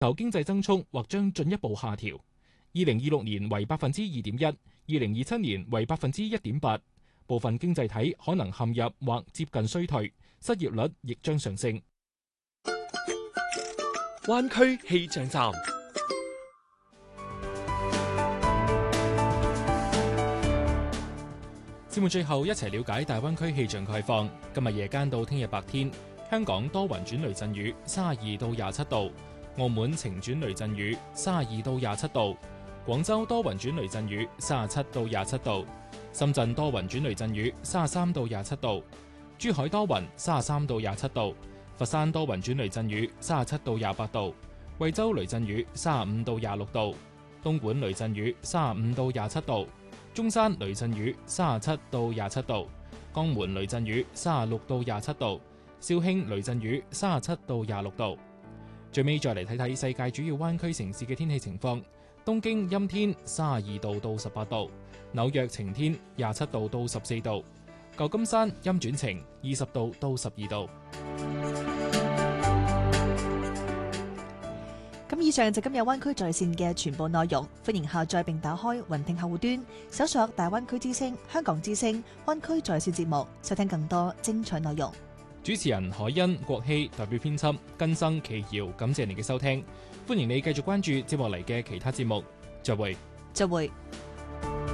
球經濟增速或將進一步下調，2026年為 2.1%，2027 年為 1.8%， 部分經濟體可能陷入或接近衰退，失業率亦將上升。 灣區氣象站。 節目最後一齊了解大灣區氣象概況。今日夜間到聽日白天，香港多雲轉雷陣雨，32到27度；澳門晴轉雷陣雨，32到27度；廣州多雲轉雷陣雨，37到27度；深圳多雲轉雷陣雨，33到27度；珠海多雲，33到27度；佛山多雲轉雷陣雨，37到28度；惠州雷陣雨，35到26度；東莞雷陣雨，35到27度；中山雷陣雨37到27度，江門雷陣雨36到27度，肇慶雷陣雨37到26度。最尾再嚟睇睇世界主要灣區城市嘅天氣情況。東京陰天32度到18度，紐約晴天27度到14度，舊金山陰轉晴20度到12度。 咁以上就今日灣區在線嘅全部內容，歡迎下載並打開雲聽客戶端，搜索大灣區之聲、香港之聲、灣區在線節目，收聽更多精彩內容。 主持人海欣、國希，代表編輯根生、奇瑤，感謝你嘅收聽，歡迎你繼續關注接落嚟嘅其他節目，再會。 再會。